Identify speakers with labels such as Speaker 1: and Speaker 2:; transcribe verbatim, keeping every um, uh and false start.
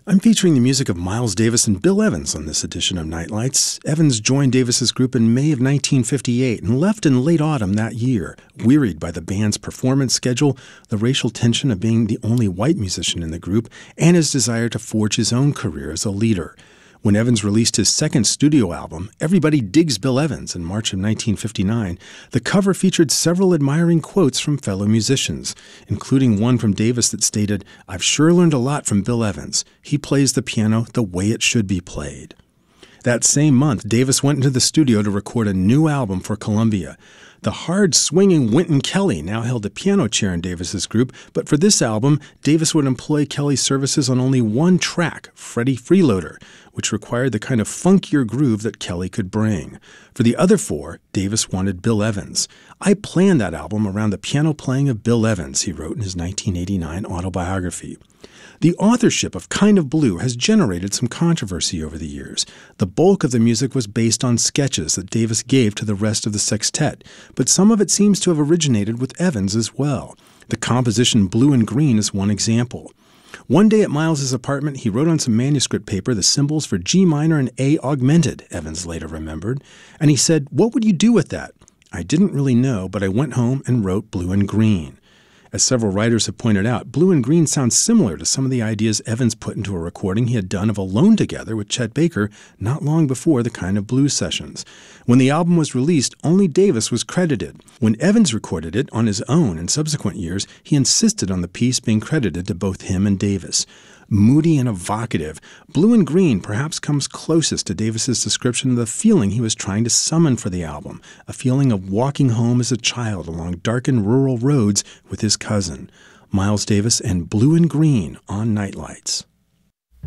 Speaker 1: I'm featuring the music of Miles Davis and Bill Evans on this edition of Nightlights. Evans joined Davis's group in May of nineteen fifty-eight and left in late autumn that year, wearied by the band's performance schedule, the racial tension of being the only white musician in the group, and his desire to forge his own career as a leader. When Evans released his second studio album, Everybody Digs Bill Evans, in March of nineteen fifty-nine, the cover featured several admiring quotes from fellow musicians, including one from Davis that stated, "I've sure learned a lot from Bill Evans. He plays the piano the way it should be played." That same month, Davis went into the studio to record a new album for Columbia. The hard-swinging Wynton Kelly now held the piano chair in Davis's group, but for this album, Davis would employ Kelly's services on only one track, Freddie Freeloader, which required the kind of funkier groove that Kelly could bring. For the other four, Davis wanted Bill Evans. "I planned that album around the piano playing of Bill Evans," he wrote in his nineteen eighty-nine autobiography. The authorship of Kind of Blue has generated some controversy over the years. The bulk of the music was based on sketches that Davis gave to the rest of the sextet, but some of it seems to have originated with Evans as well. The composition Blue and Green is one example. One day at Miles's apartment, he wrote on some manuscript paper the symbols for G minor and A augmented, Evans later remembered, and he said, "What would you do with that?" "I didn't really know, but I went home and wrote Blue and Green." As several writers have pointed out, Blue and Green sounds similar to some of the ideas Evans put into a recording he had done of Alone Together with Chet Baker not long before the Kind of Blue sessions. When the album was released, only Davis was credited. When Evans recorded it on his own in subsequent years, he insisted on the piece being credited to both him and Davis. Moody and evocative, Blue and Green perhaps comes closest to Davis's description of the feeling he was trying to summon for the album, a feeling of walking home as a child along darkened rural roads with his cousin. Miles Davis and Blue and Green on Nightlights.